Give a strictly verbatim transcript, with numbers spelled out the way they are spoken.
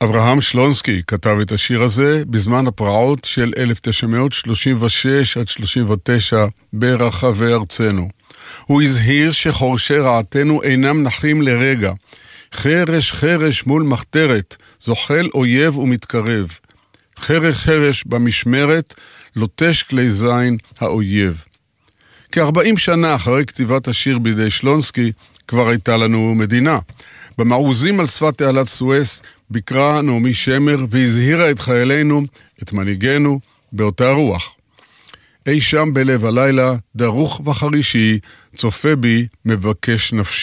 אברהם שלונסקי כתב את השיר הזה בזמן הפרעות של אלף תשע מאות שלושים ושש עד שלושים ותשע ברחבי ארצנו. הוא הזהיר שחורשי רעתנו אינם נחים לרגע. חרש חרש מול מחתרת, זוחל אויב ומתקרב. חרש חרש במשמרת, לוטש כלי זין האויב. כארבעים שנה אחרי כתיבת השיר בידי שלונסקי, כבר הייתה לנו מדינה. במעוזים על שפת תעלת סואץ ביקרה נעמי שמר והזהירה את חיילינו, את מנהיגנו, באותה רוח. אי שם בלב הלילה, דרוך וחרישי, צופה בי, מבקש נפשי.